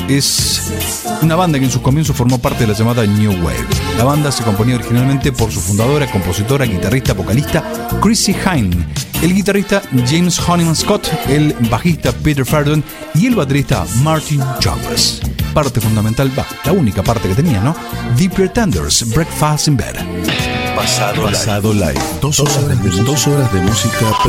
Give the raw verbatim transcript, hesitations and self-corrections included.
es una banda que en sus comienzos formó parte de la llamada New Wave. La banda se componía originalmente por su fundadora, compositora, guitarrista, vocalista Chrissie Hynde, el guitarrista James Honeyman Scott, el bajista Peter Frampton y el baterista Martin Jones. Parte fundamental, bah, la única parte que tenía, ¿no? The Pretenders, Breakfast in Bed. Pasado, Pasado Live. Dos horas de, dos horas de música